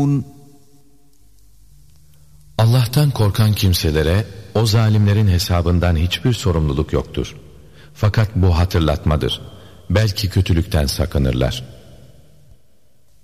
Allah'tan korkan kimselere o zalimlerin hesabından hiçbir sorumluluk yoktur. Fakat bu hatırlatmadır. Belki kötülükten sakınırlar.